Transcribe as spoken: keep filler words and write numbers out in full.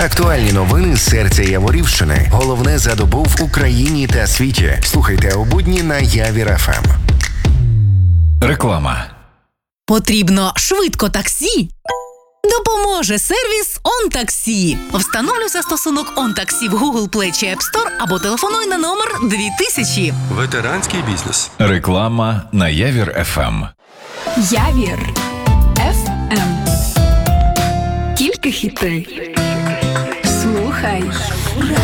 Актуальні новини з серця Яворівщини. Головне за добу в Україні та світі. Слухайте у будні на Явір еф ем. Реклама. Потрібно швидко таксі? Допоможе сервіс OnTaxi. Встановлюй застосунок OnTaxi в Google Play чи App Store або телефонуй на номер дві тисячі. Ветеранський бізнес. Реклама на Явір еф ем. Явір еф ем. Тільки хіти. Слухай.